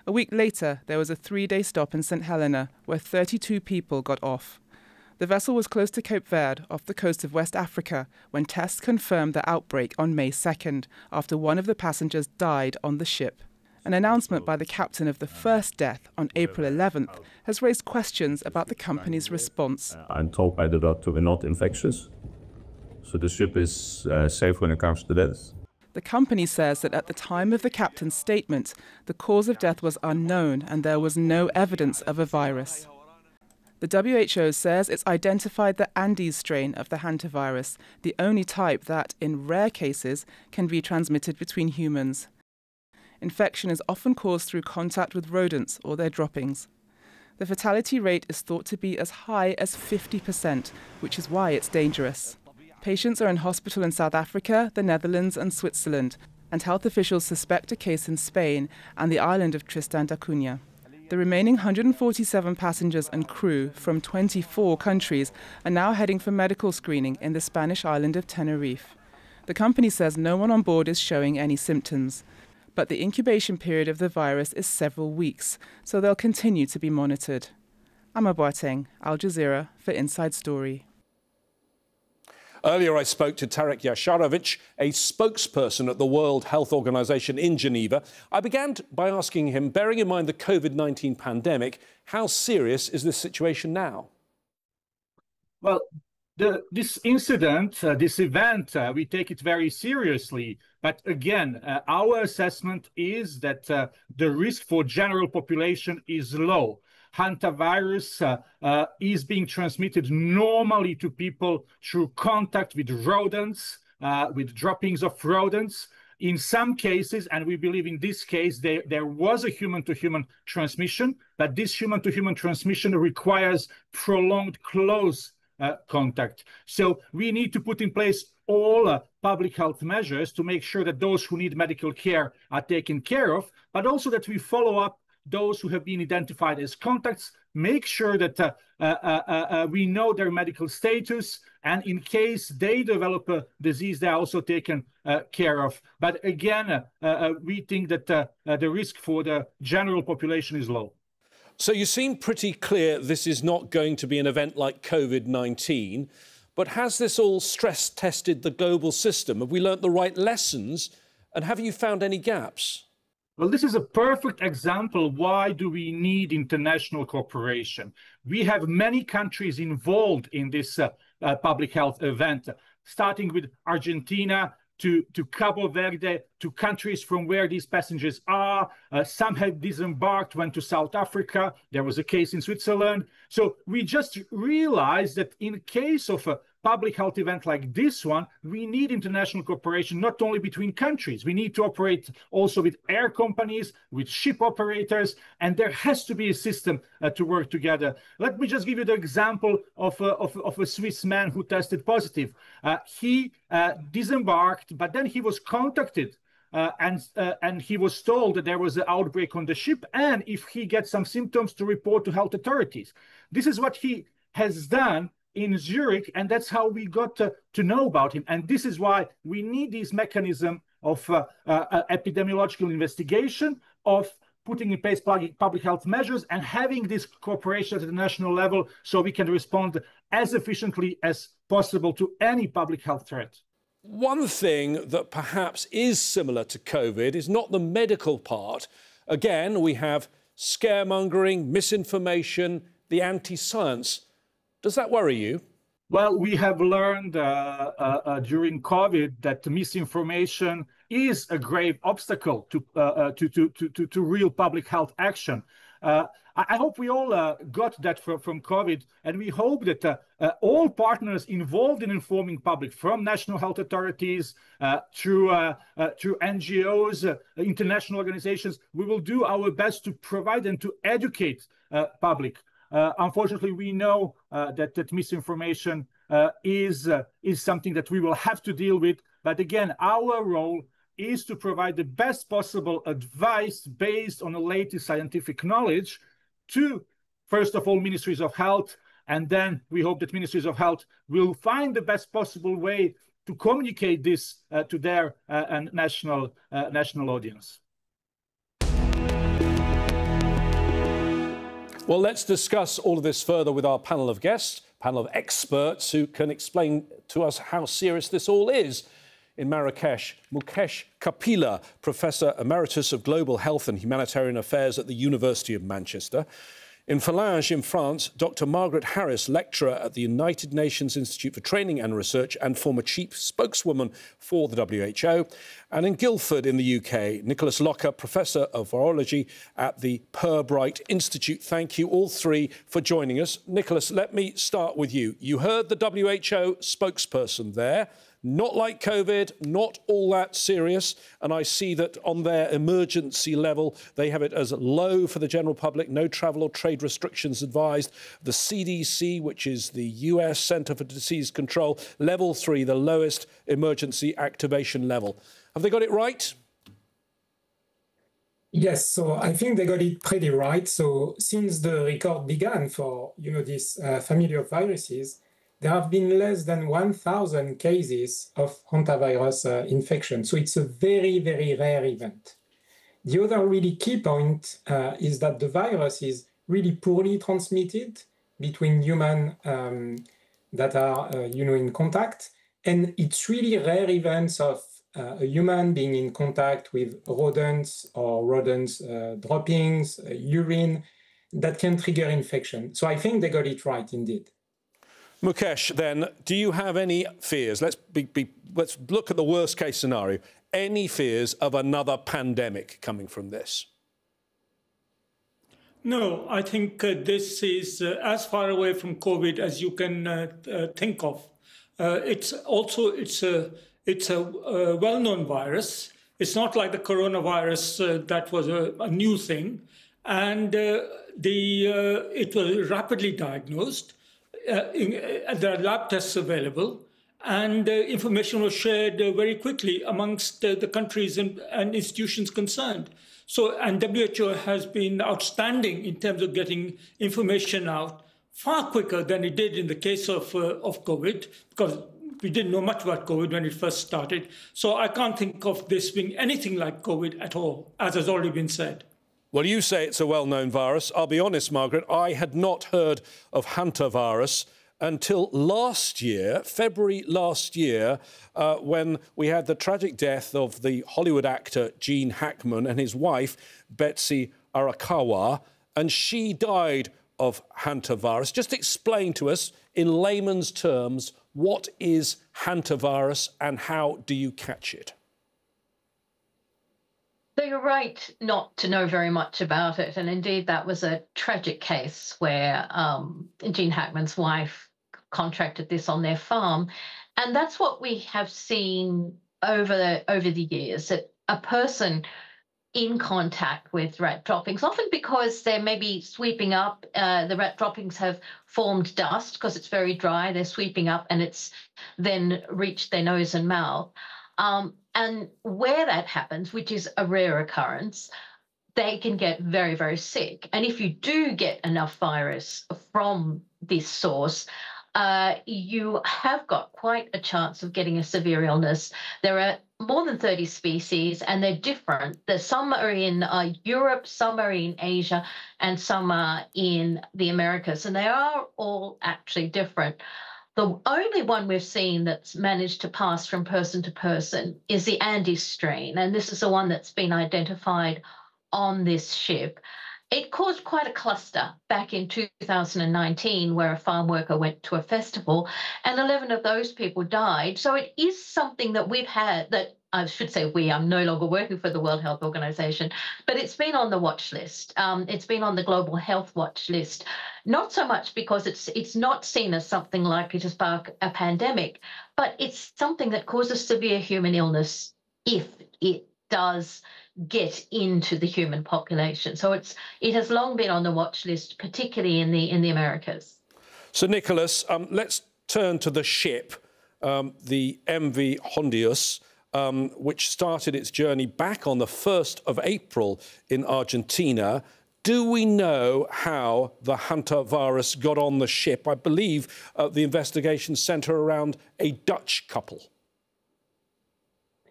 A week later, there was a 3-day stop in St. Helena, where 32 people got off. The vessel was close to Cape Verde, off the coast of West Africa, when tests confirmed the outbreak on May 2nd, after one of the passengers died on the ship. An announcement by the captain of the first death on April 11th has raised questions about the company's response. I'm told by the doctor we're not infectious, so the ship is safe when it comes to death. The company says that at the time of the captain's statement, the cause of death was unknown and there was no evidence of a virus. The WHO says it's identified the Andes strain of the hantavirus, the only type that, in rare cases, can be transmitted between humans. Infection is often caused through contact with rodents or their droppings. The fatality rate is thought to be as high as 50%, which is why it's dangerous. Patients are in hospital in South Africa, the Netherlands and Switzerland, and health officials suspect a case in Spain and the island of Tristan da Cunha. The remaining 147 passengers and crew from 24 countries are now heading for medical screening in the Spanish island of Tenerife. The company says no one on board is showing any symptoms, but the incubation period of the virus is several weeks, so they'll continue to be monitored. Amma Boateng, Al Jazeera for Inside Story. Earlier, I spoke to Tarek Yasharovich, a spokesperson at the World Health Organization in Geneva. I began by asking him, bearing in mind the COVID-19 pandemic, how serious is this situation now? Well, this incident, this event, we take it very seriously. But again, our assessment is that the risk for general population is low. Hantavirus is being transmitted normally to people through contact with rodents, with droppings of rodents. In some cases, and we believe in this case, there was a human-to-human transmission, but this human-to-human transmission requires prolonged close contact. So we need to put in place all public health measures to make sure that those who need medical care are taken care of, but also that we follow up those who have been identified as contacts, make sure that we know their medical status, and in case they develop a disease, they are also taken care of. But again, we think that the risk for the general population is low. So you seem pretty clear this is not going to be an event like COVID-19, but has this all stress-tested the global system? Have we learnt the right lessons, and have you found any gaps? Well, this is a perfect example. Why do we need international cooperation? We have many countries involved in this public health event, starting with Argentina to Cabo Verde, to countries from where these passengers are. Some have disembarked, went to South Africa. There was a case in Switzerland. So we just realized that in case of a public health event like this one, we need international cooperation, not only between countries. We need to operate also with air companies, with ship operators, and there has to be a system to work together. Let me just give you the example of a Swiss man who tested positive. He disembarked, but then he was contacted and he was told that there was an outbreak on the ship, and if he gets some symptoms, to report to health authorities. This is what he has done in Zurich, and that's how we got to know about him. And this is why we need this mechanism of epidemiological investigation, of putting in place public health measures, and having this cooperation at the national level so we can respond as efficiently as possible to any public health threat. One thing that perhaps is similar to COVID is not the medical part. Again, we have scaremongering, misinformation, the anti-science. Does that worry you? Well, we have learned during COVID that misinformation is a grave obstacle to real public health action. I hope we all got that from COVID, and we hope that all partners involved in informing public, from national health authorities through NGOs, international organizations, we will do our best to provide and to educate public. Unfortunately, we know that misinformation is something that we will have to deal with. But again, our role is to provide the best possible advice based on the latest scientific knowledge to, first of all, ministries of health. And then we hope that ministries of health will find the best possible way to communicate this to their national audience. Well, let's discuss all of this further with our panel of guests, panel of experts who can explain to us how serious this all is. In Marrakesh, Mukesh Kapila, Professor Emeritus of Global Health and Humanitarian Affairs at the University of Manchester. In Falange, in France, Dr. Margaret Harris, lecturer at the United Nations Institute for Training and Research and former chief spokeswoman for the WHO. And in Guildford, in the UK, Nicholas Locker, Professor of Virology at the Pirbright Institute. Thank you all three for joining us. Nicholas, let me start with you. You heard the WHO spokesperson there. Not like COVID, not all that serious. And I see that on their emergency level, they have it as low for the general public, no travel or trade restrictions advised. The CDC, which is the US Centre for Disease Control, level 3, the lowest emergency activation level. Have they got it right? Yes, so I think they got it pretty right. So since the record began for, this family of viruses, there have been less than 1,000 cases of hantavirus infection. So it's a very, very rare event. The other really key point is that the virus is really poorly transmitted between humans that are, in contact. And it's really rare events of a human being in contact with rodents or rodents droppings, urine, that can trigger infection. So I think they got it right indeed. Mukesh, then, do you have any fears? Let's look at the worst case scenario. Any fears of another pandemic coming from this? No, I think this is as far away from COVID as you can think of. It's a well-known virus. It's not like the coronavirus that was a new thing, and it was rapidly diagnosed. There are lab tests available, and information was shared very quickly amongst the countries and institutions concerned. So, and WHO has been outstanding in terms of getting information out far quicker than it did in the case of COVID, because we didn't know much about COVID when it first started. So I can't think of this being anything like COVID at all, as has already been said. Well, you say it's a well-known virus. I'll be honest, Margaret, I had not heard of hantavirus until last year, February last year, when we had the tragic death of the Hollywood actor Gene Hackman and his wife, Betsy Arakawa, and she died of hantavirus. Just explain to us, in layman's terms, what is hantavirus and how do you catch it? So you're right not to know very much about it. And indeed, that was a tragic case where Gene Hackman's wife contracted this on their farm. And that's what we have seen over the years, that a person in contact with rat droppings, often because they're maybe sweeping up, the rat droppings have formed dust because it's very dry, they're sweeping up and it's then reached their nose and mouth. And where that happens, which is a rare occurrence, they can get very, very sick. And if you do get enough virus from this source, you have got quite a chance of getting a severe illness. There are more than 30 species, and they're different. Some are in Europe, some are in Asia, and some are in the Americas. And they are all actually different. The only one we've seen that's managed to pass from person to person is the Andes strain, and this is the one that's been identified on this ship. It caused quite a cluster back in 2019 where a farm worker went to a festival and 11 of those people died. So it is something that we've had, that I should say I'm no longer working for the World Health Organization, but it's been on the watch list. It's been on the global health watch list, not so much because it's not seen as something likely to spark a pandemic, but it's something that causes severe human illness if it does get into the human population. So it has long been on the watch list, particularly in the Americas. So, Nicholas, let's turn to the ship, the MV Hondius, which started its journey back on the 1st of April in Argentina. Do we know how the hantavirus got on the ship? I believe the investigation centre around a Dutch couple.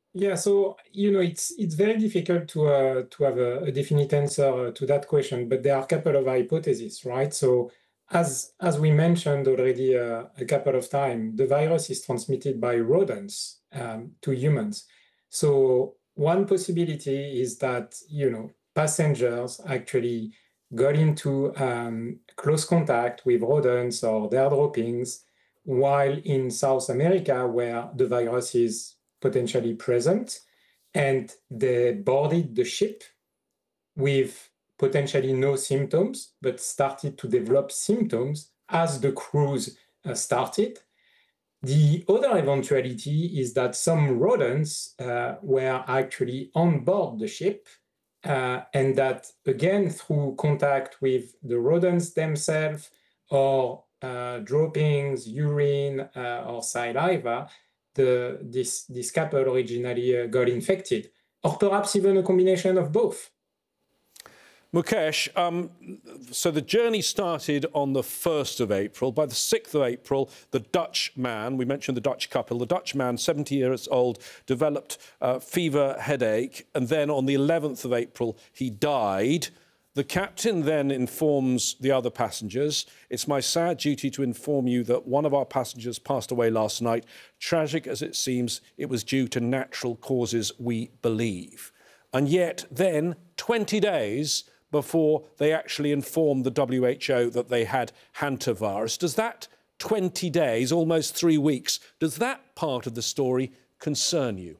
Yeah, so it's very difficult to have a definite answer to that question, but there are a couple of hypotheses, right? So as we mentioned already a couple of times, the virus is transmitted by rodents to humans. So one possibility is that passengers actually got into close contact with rodents or their droppings while in South America, where the virus is potentially present, and they boarded the ship with potentially no symptoms, but started to develop symptoms as the cruise started. The other eventuality is that some rodents were actually on board the ship, and that, again, through contact with the rodents themselves or droppings, urine, or saliva, this couple originally got infected, or perhaps even a combination of both. Mukesh, so the journey started on the 1st of April. By the 6th of April, the Dutch man, we mentioned the Dutch couple, the Dutch man, 70 years old, developed fever, headache, and then on the 11th of April, he died. The captain then informs the other passengers, "It's my sad duty to inform you that one of our passengers passed away last night. Tragic as it seems, it was due to natural causes, we believe." And yet then, 20 days before they actually informed the WHO that they had hantavirus. Does that 20 days, almost 3 weeks, does that part of the story concern you?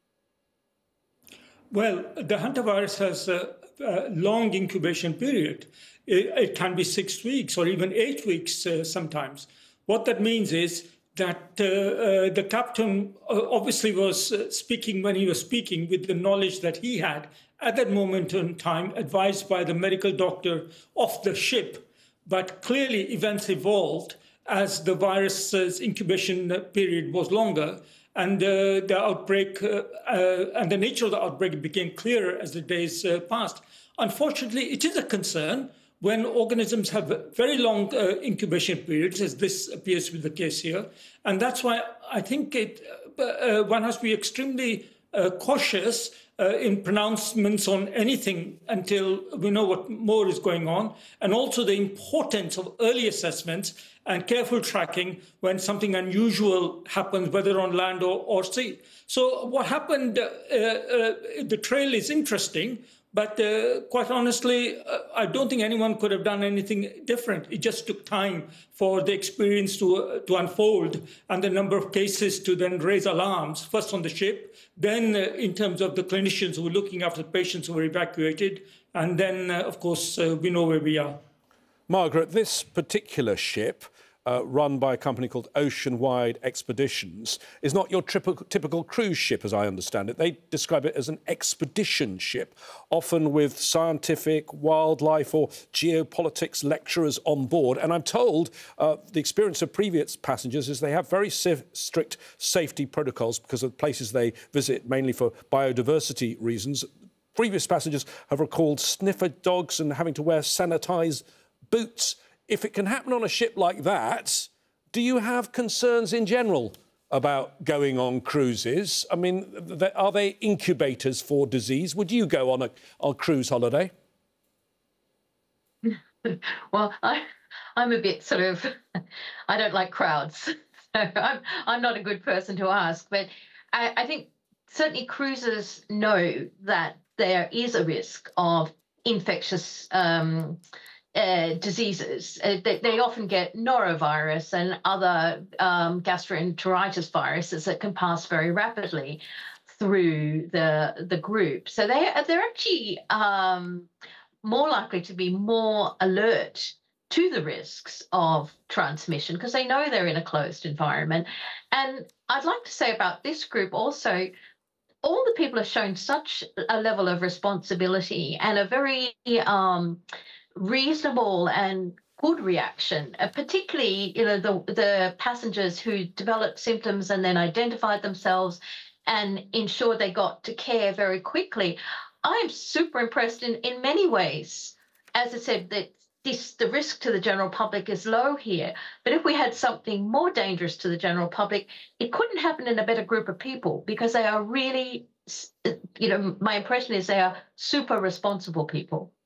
Well, the hantavirus has a long incubation period. It can be 6 weeks or even 8 weeks sometimes. What that means is that the captain obviously was speaking when he was speaking with the knowledge that he had at that moment in time, advised by the medical doctor of the ship. But clearly events evolved as the virus's incubation period was longer, and the outbreak and the nature of the outbreak became clearer as the days passed. Unfortunately, it is a concern when organisms have very long incubation periods, as this appears to be the case here. And that's why I think one has to be extremely cautious in pronouncements on anything until we know what more is going on, and also the importance of early assessments and careful tracking when something unusual happens, whether on land or sea. So what happened, the trail is interesting, but quite honestly, I don't think anyone could have done anything different. It just took time for the experience to unfold and the number of cases to then raise alarms, first on the ship, then in terms of the clinicians who were looking after the patients who were evacuated, and then, of course, we know where we are. Margaret, this particular ship, run by a company called Oceanwide Expeditions, is not your typical cruise ship, as I understand it. They describe it as an expedition ship, often with scientific, wildlife or geopolitics lecturers on board. And I'm told the experience of previous passengers is they have very strict safety protocols because of the places they visit, mainly for biodiversity reasons. Previous passengers have recalled sniffer dogs and having to wear sanitised boots. If it can happen on a ship like that, do you have concerns in general about going on cruises? I mean, are they incubators for disease? Would you go on a cruise holiday? Well, I'm a bit sort of, I don't like crowds. So I'm not a good person to ask. But I think certainly cruisers know that there is a risk of infectious diseases. They often get norovirus and other gastroenteritis viruses that can pass very rapidly through the group. So they're actually more likely to be more alert to the risks of transmission because they know they're in a closed environment. And I'd like to say about this group also, all the people have shown such a level of responsibility and a very reasonable and good reaction, particularly the passengers who developed symptoms and then identified themselves and ensured they got to care very quickly. I am super impressed in many ways. As I said, that the risk to the general public is low here. But if we had something more dangerous to the general public, it couldn't happen in a better group of people because they are really, my impression is they are super responsible people.